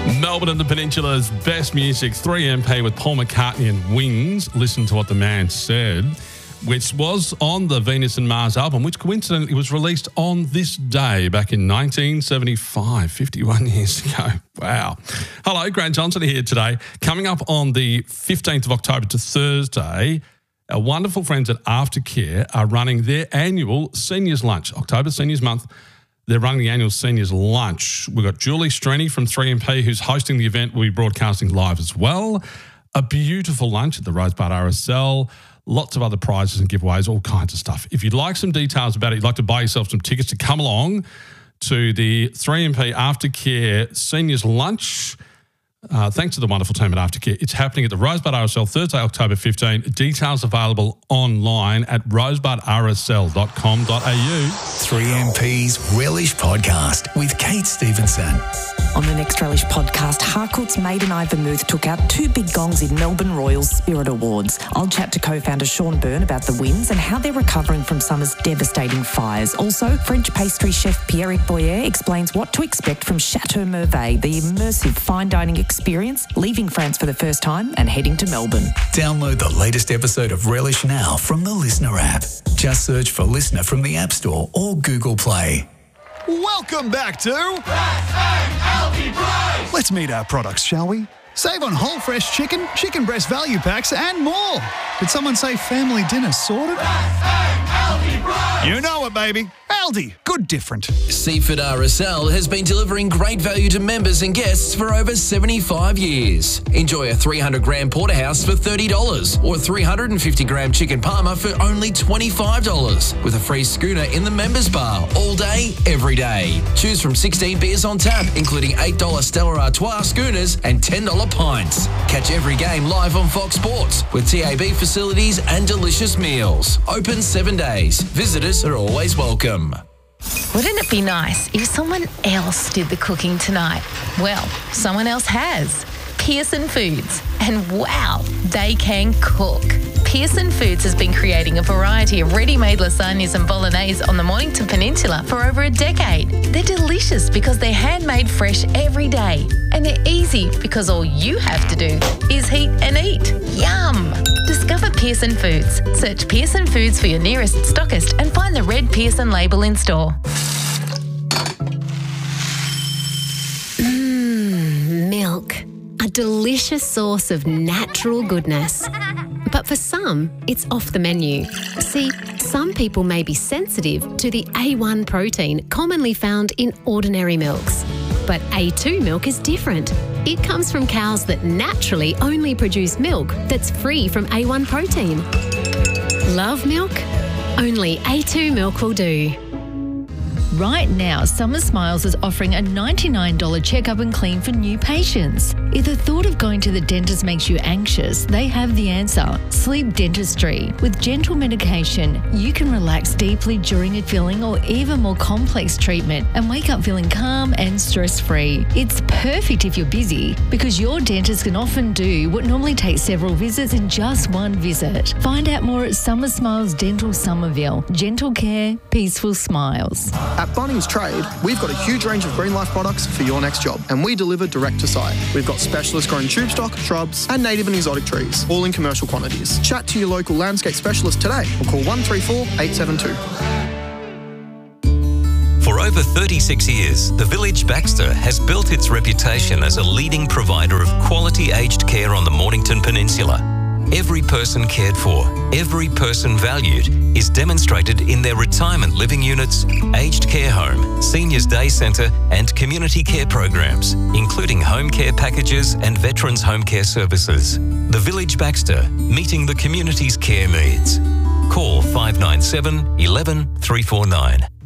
Melbourne and the Peninsula's best music, 3MP with Paul McCartney and Wings. Listen to what the man said, which was on the Venus and Mars album, which coincidentally was released on this day back in 1975, 51 years ago. Wow. Hello, Grant Johnson here today. Coming up on the 15th of October to Thursday, our wonderful friends at Aftercare are running their annual Seniors Lunch, October Seniors Month. They're running the annual Seniors Lunch. We've got Julie Strenny from 3MP who's hosting the event. We'll be broadcasting live as well. A beautiful lunch at the Rosebud RSL. Lots of other prizes and giveaways, all kinds of stuff. If you'd like some details about it, you'd like to buy yourself some tickets to come along to the 3MP Aftercare Seniors Lunch, thanks to the wonderful team at Aftercare. It's happening at the Rosebud RSL Thursday, October 15. Details available online at rosebudrsl.com.au. 3MP's Relish Podcast with Kate Stevenson. On the next Relish Podcast, Harcourt's Maiden Eye Vermouth took out 2 big gongs in Melbourne Royals Spirit Awards. I'll chat to co-founder Sean Byrne about the wins and how they're recovering from summer's devastating fires. Also, French pastry chef Pierrick Boyer explains what to expect from Chateau Merveille, the immersive fine dining experience, leaving France for the first time and heading to Melbourne. Download the latest episode of Relish now from the Listener app. Just search for Listener from the App Store or Google Play. Welcome back to Let's meet our products, shall we? Save on whole fresh chicken, chicken breast value packs and more. Did someone say family dinner sorted? You know it, baby. Aldi, good different. Seaford RSL has been delivering great value to members and guests for over 75 years. Enjoy a 300-gram porterhouse for $30 or 350-gram chicken parma for only $25 with a free schooner in the members bar all day, every day. Choose from 16 beers on tap, including $8 Stella Artois schooners and $10 pints. Catch every game live on Fox Sports with TAB facilities and delicious meals. Open 7 days. Visitors are always welcome. Wouldn't it be nice if someone else did the cooking tonight? Well, someone else has. Pearson Foods. And wow, they can cook. Pearson Foods has been creating a variety of ready-made lasagnas and bolognese on the Mornington Peninsula for over a decade. They're delicious because they're handmade fresh every day. And they're easy because all you have to do is heat and eat. Yum! Discover Pearson Foods. Search Pearson Foods for your nearest stockist and find the red Pearson label in store. Milk. A delicious source of natural goodness. But for some, it's off the menu. See, some people may be sensitive to the A1 protein commonly found in ordinary milks. But A2 milk is different. It comes from cows that naturally only produce milk that's free from A1 protein. Love milk? Only A2 milk will do. Right now, Summer Smiles is offering a $99 checkup and clean for new patients. If the thought of going to the dentist makes you anxious, they have the answer. Sleep Dentistry. With gentle medication, you can relax deeply during a filling or even more complex treatment and wake up feeling calm and stress-free. It's perfect if you're busy because your dentist can often do what normally takes several visits in just one visit. Find out more at Summer Smiles Dental Somerville. Gentle care, peaceful smiles. At Bunnings Trade, we've got a huge range of Green Life products for your next job, and we deliver direct to site. We've got specialist grown tube stock, shrubs, and native and exotic trees, all in commercial quantities. Chat to your local landscape specialist today or call 134 872. For over 36 years, the Village Baxter has built its reputation as a leading provider of quality aged care on the Mornington Peninsula. Every person cared for, every person valued is demonstrated in their retirement living units, aged care home, seniors day centre and community care programs, including home care packages and veterans home care services. The Village Baxter, meeting the community's care needs. Call 597 11 349.